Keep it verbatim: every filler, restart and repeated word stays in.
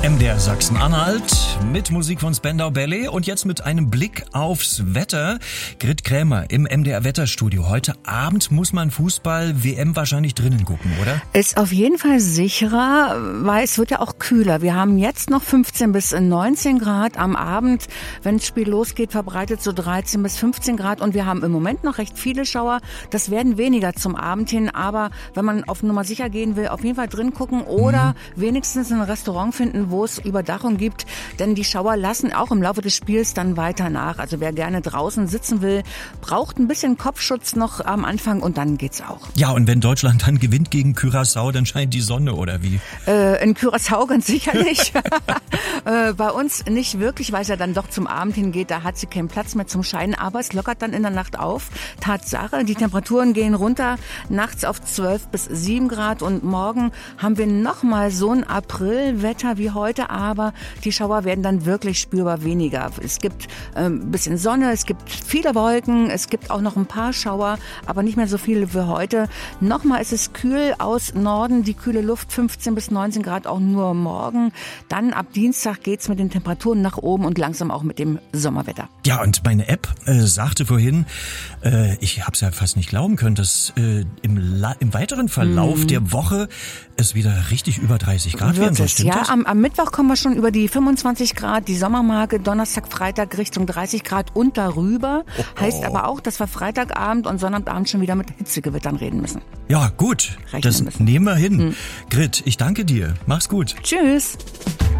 M D R Sachsen-Anhalt mit Musik von Spandau Ballet und jetzt mit einem Blick aufs Wetter. Grit Krämer im M D R Wetterstudio. Heute Abend muss man Fußball-W M wahrscheinlich drinnen gucken, oder? Ist auf jeden Fall sicherer, weil es wird ja auch kühler. Wir haben jetzt noch fünfzehn bis neunzehn Grad am Abend. Wenn das Spiel losgeht, verbreitet so dreizehn bis fünfzehn Grad und wir haben im Moment noch recht viele Schauer. Das werden weniger zum Abend hin, aber wenn man auf Nummer sicher gehen will, auf jeden Fall drin gucken oder mhm. wenigstens ein Restaurant finden, wo es Überdachung gibt, denn die Schauer lassen auch im Laufe des Spiels dann weiter nach. Also wer gerne draußen sitzen will, braucht ein bisschen Kopfschutz noch am Anfang und dann geht's auch. Ja, und wenn Deutschland dann gewinnt gegen Curaçao, dann scheint die Sonne, oder wie? Äh, in Curaçao ganz sicherlich. äh, bei uns nicht wirklich, weil es ja dann doch zum Abend hingeht, da hat sie keinen Platz mehr zum Scheinen, aber es lockert dann in der Nacht auf. Tatsache, die Temperaturen gehen runter, nachts auf zwölf bis sieben Grad und morgen haben wir nochmal so ein Aprilwetter wie heute. Aber die Schauer werden dann wirklich spürbar weniger. Es gibt ein ähm, bisschen Sonne, es gibt viele Wolken, es gibt auch noch ein paar Schauer, aber nicht mehr so viele wie heute. Nochmal ist es kühl aus Norden, die kühle Luft fünfzehn bis neunzehn Grad auch nur morgen. Dann ab Dienstag geht's mit den Temperaturen nach oben und langsam auch mit dem Sommerwetter. Ja, und meine App äh, sagte vorhin, äh, ich habe es ja fast nicht glauben können, dass äh, im, La- im weiteren Verlauf mm. der Woche es wieder richtig über dreißig Grad werden soll. Stimmt ja, das? Am, am Mittwoch kommen wir schon über die fünfundzwanzig Grad, die Sommermarke, Donnerstag, Freitag Richtung dreißig Grad und darüber. Oh, oh. Heißt aber auch, dass wir Freitagabend und Sonnabend schon wieder mit Hitzegewittern reden müssen. Ja, gut, Rechnen das müssen. nehmen wir hin. Hm. Grit, ich danke dir. Mach's gut. Tschüss.